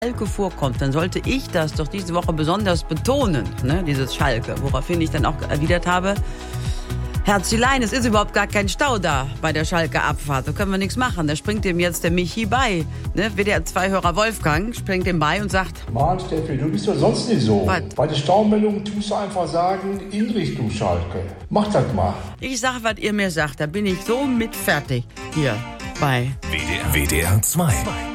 Schalke vorkommt, dann sollte ich das doch diese Woche besonders betonen, ne, dieses Schalke. Woraufhin ich dann auch erwidert habe, Herzelein, es ist überhaupt gar kein Stau da bei der Schalke-Abfahrt. Da können wir nichts machen. Da springt dem jetzt der Michi bei. Ne? WDR-2-Hörer Wolfgang springt dem bei und sagt, Mann, Steffi, du bist doch sonst nicht so. Was? Bei der Staumeldung tust du einfach sagen, in Richtung Schalke. Mach das mal. ich sag, was ihr mir sagt. Da bin ich so mit fertig hier bei WDR 2.